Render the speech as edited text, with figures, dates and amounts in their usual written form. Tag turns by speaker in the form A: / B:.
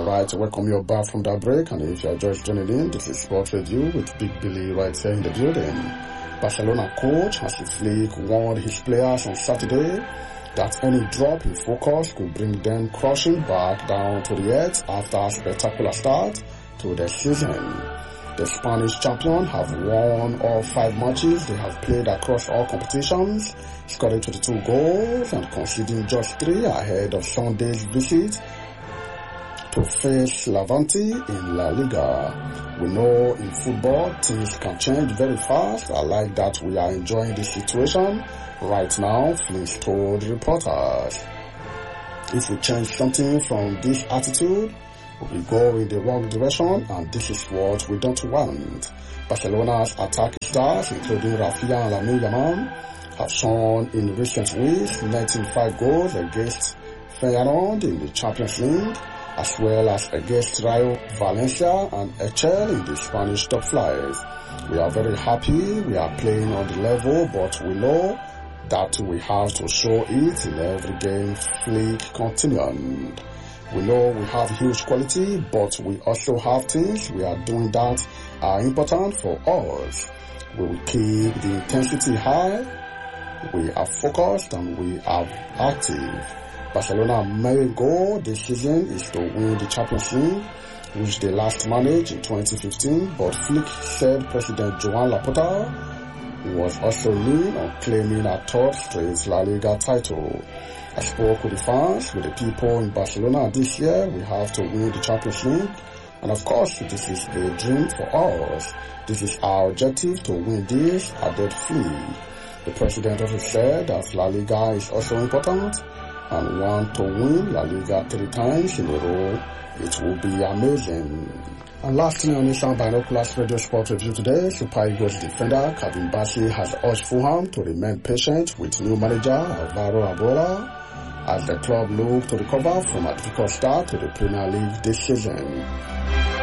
A: Alright, welcome you back from that break, and if you are just joining in, this is Sport Review with Big Billy right here in the building. Barcelona coach Hansi Flick warned his players on Saturday that any drop in focus could bring them crashing back down to the earth after a spectacular start to the season. The Spanish champion have won all 5 matches they have played across all competitions, scoring 22 goals and conceding just 3 ahead of Sunday's visit to face Levante in La Liga. We know in football things can change very fast. I like that we are enjoying this situation right now, Flick told reporters. If we change something from this attitude, we go in the wrong direction, and this is what we don't want. Barcelona's attacking stars, including Rafinha and Lamine Yamal, have shown in recent weeks, netting 5 goals against Feyenoord in the Champions League, as well as against Rayo Valencia and Elche in the Spanish top flight. We are very happy we are playing on the level, but we know that we have to show it in every game, Flick continued. We know we have huge quality, but we also have things we are doing that are important for us. We will keep the intensity high, we are focused, and we are active. Barcelona's main goal this season is to win the Champions League, which they last managed in 2015, but Flick said President Joan Laporta was also lean on claiming a third straight La Liga title. I spoke with the fans, with the people in Barcelona this year. We have to win the Champions League, and of course this is a dream for us. This is our objective, to win this, added Flick. The president also said that La Liga is also important, and want to win La Liga 3 times in a row. It will be amazing. And lastly on Nissan Binoculars Radio Sport Review today, Super Eagles defender Kevin Bassey has urged Fulham to remain patient with new manager Alvaro Arola as the club look to recover from a difficult start to the Premier League this season.